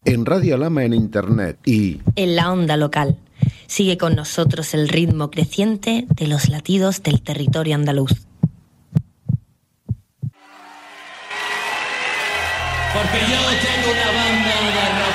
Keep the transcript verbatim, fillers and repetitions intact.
en Radio Alhama en Internet y en la onda local. Sigue con nosotros el ritmo creciente de los latidos del territorio andaluz. Porque yo tengo una banda de rock.